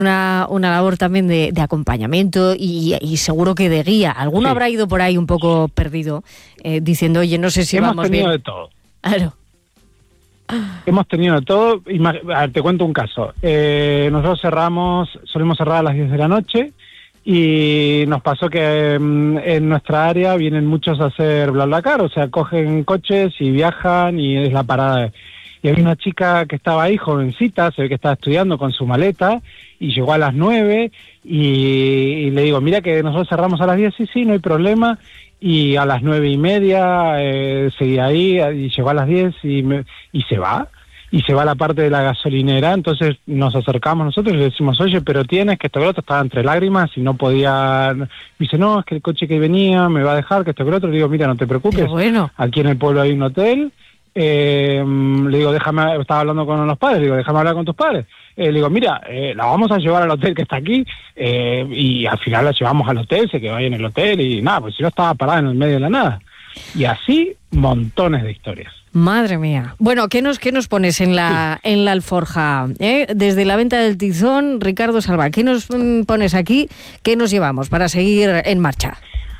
una labor también de acompañamiento y seguro que de guía. Alguno habrá ido por ahí un poco perdido, diciendo, oye, no sé si vamos bien. Hemos tenido de todo. Claro. Hemos tenido de todo. A ver, te cuento un caso. Nosotros solemos cerrar a las 10 de la noche y nos pasó que en nuestra área vienen muchos a hacer BlaBlaCar, o sea, cogen coches y viajan y es la parada. Y había una chica que estaba ahí, jovencita, se ve que estaba estudiando con su maleta, y llegó a las 9, y le digo, mira que nosotros cerramos a las 10, sí, no hay problema, y a las 9:30 seguía ahí, y llegó a las 10 y se va a la parte de la gasolinera. Entonces nos acercamos nosotros y le decimos, oye, pero tienes que esto que lo otro, estaba entre lágrimas y no podía. Me dice, no, es que el coche que venía me va a dejar, que esto que lo otro. Le digo, mira, no te preocupes, aquí en el pueblo hay un hotel. Le digo, estaba hablando con los padres, le digo, déjame hablar con tus padres. Le digo, mira, la vamos a llevar al hotel que está aquí, y al final la llevamos al hotel, se quedó ahí en el hotel y nada, pues si no estaba parada en el medio de la nada. Y así, montones de historias. Madre mía. Bueno, ¿qué nos pones en la alforja? Desde la venta del Tizón, Ricardo Salvá, ¿qué nos pones aquí? ¿Qué nos llevamos para seguir en marcha?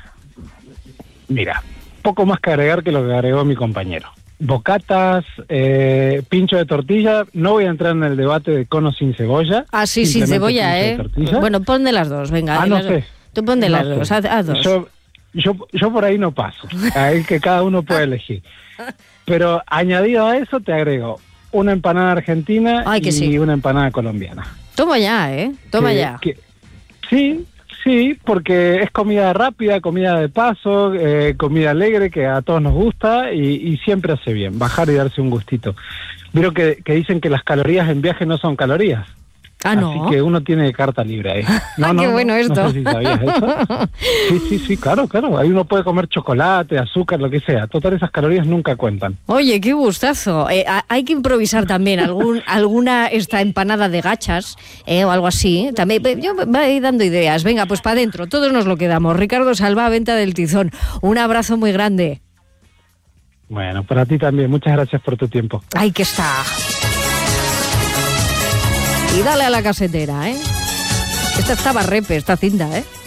Mira, poco más que agregar que lo que agregó mi compañero. Bocatas, pincho de tortilla. No voy a entrar en el debate de cono sin cebolla. Ah, sí, sin cebolla, Bueno, pon de las dos, venga. No sé. Tú pon de las dos, haz dos. Yo por ahí no paso. Ahí que cada uno puede elegir. Pero añadido a eso te agrego una empanada argentina y una empanada colombiana. Toma ya, Toma ya. Sí, porque es comida rápida, comida de paso, comida alegre que a todos nos gusta y siempre hace bien, bajar y darse un gustito. Vieron que dicen que las calorías en viaje no son calorías. Ah, ¿no? Así que uno tiene carta libre ahí. Qué bueno esto. No sé si sabías eso. Sí, claro. Ahí uno puede comer chocolate, azúcar, lo que sea. Total, esas calorías nunca cuentan. Oye, qué gustazo. Hay que improvisar también alguna empanada de gachas, o algo así. También yo voy dando ideas. Venga, pues para adentro. Todos nos lo quedamos. Ricardo Salvá, Venta del Tizón. Un abrazo muy grande. Bueno, para ti también. Muchas gracias por tu tiempo. Ahí que está. Y dale a la casetera, Esta estaba repe, esta cinta,